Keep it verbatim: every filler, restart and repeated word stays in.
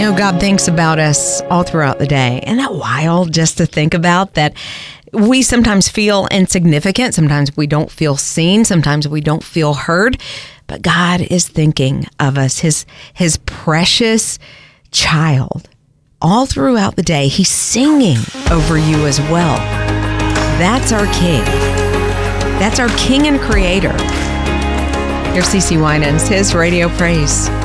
know, God thinks about us all throughout the day. Isn't that wild just to think about that? We sometimes feel insignificant. Sometimes we don't feel seen. Sometimes we don't feel heard. But God is thinking of us, his, his precious child. All throughout the day, he's singing over you as well. That's our King. That's our King and Creator. Here's C C Winans, his Radio Praise.